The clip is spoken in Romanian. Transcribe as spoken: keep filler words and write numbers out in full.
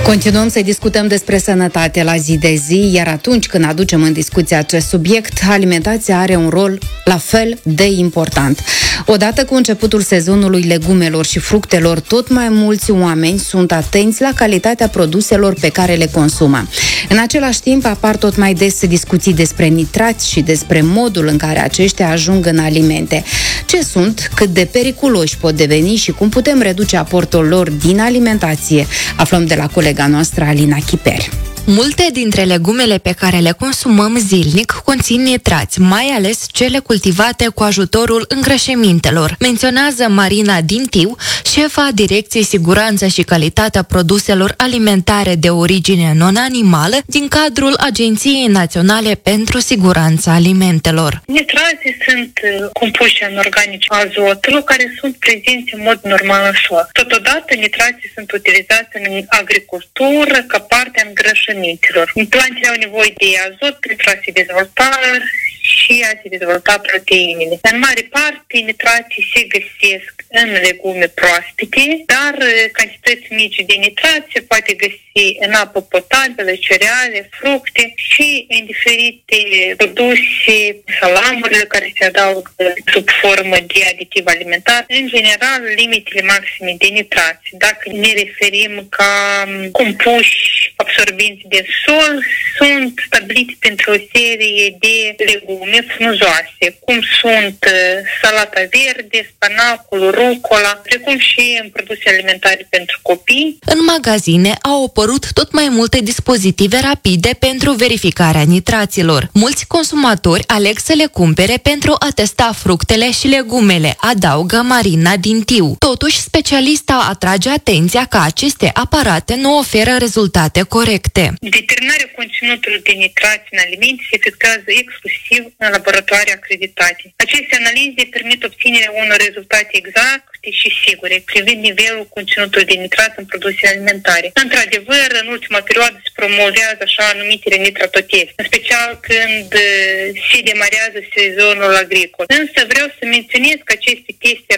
Continuăm să discutăm despre sănătate la zi de zi, iar atunci când aducem în discuție acest subiect, alimentația are un rol la fel de important. Odată cu începutul sezonului legumelor și fructelor, tot mai mulți oameni sunt atenți la calitatea produselor pe care le consumă. În același timp, apar tot mai des discuții despre nitrați și despre modul în care aceștia ajung în alimente. Ce sunt, cât de periculoși pot deveni și cum putem reduce aportul lor din alimentație? Aflăm de la colega noastră, Alina Chiperi. Multe dintre legumele pe care le consumăm zilnic conțin nitrați, mai ales cele cultivate cu ajutorul îngrășămintelor, menționează Marina Dintiu, șefa Direcției Siguranță și Calitatea Produselor Alimentare de Origine Non-Animală din cadrul Agenției Naționale pentru Siguranța Alimentelor. Nitrații sunt compuși anorganici azotului care sunt prezenți în mod normal în sol. Totodată nitrații sunt utilizați în agricultură ca parte a îngrășămintelor. Plantele au nevoie de azot pentru a se dezvolta și a se dezvolta proteinele. În mare parte, nitrații se găsesc în legume proaspete, dar cantități mici de nitrați se poate găsi în apă potabilă, cereale, fructe și în diferite produse, salamurile care se adaugă sub formă de aditiv alimentar. În general, limitele maxime de nitrați, dacă ne referim ca compuși absorbiți de sol, sunt stabilite pentru o serie de legume frunzoase, cum sunt salata verde, spanacul, rucola, precum și în produse alimentare pentru copii. În magazine au apărut tot mai multe dispozitive rapide pentru verificarea nitraților. Mulți consumatori aleg să le cumpere pentru a testa fructele și legumele, adaugă Marina Dintiu. Totuși, specialista atrage atenția că aceste aparate nu oferă rezultate corecte. Determinarea conținutului de nitrați în alimente se efectuează exclusiv în laboratoare acreditate. Aceste analize permit obținerea unor rezultate exacte și sigure privind nivelul conținutului de nitrat în produse alimentare. Într-adevăr, în ultima perioadă se promovează așa numitele nitratoteste, în special când se demarează sezonul agricol. Însă vreau să menționez că aceste teste